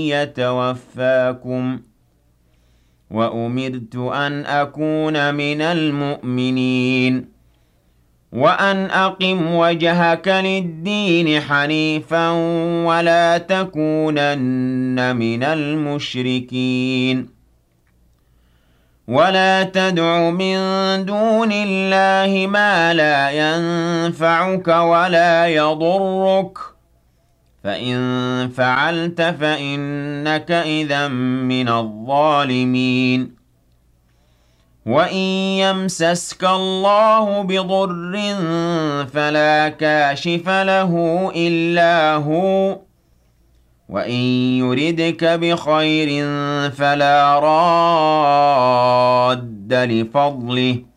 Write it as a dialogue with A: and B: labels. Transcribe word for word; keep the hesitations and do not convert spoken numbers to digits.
A: يتوفاكم وأمرت أن أكون من المؤمنين وأن أقم وجهك للدين حنيفا ولا تكونن من المشركين ولا تدع من دون الله ما لا ينفعك ولا يضرك فإن فعلت فإنك إذًا من الظالمين وإن يمسسك الله بضر فلا كاشف له إلا هو وإن يردك بخير فلا راد لفضله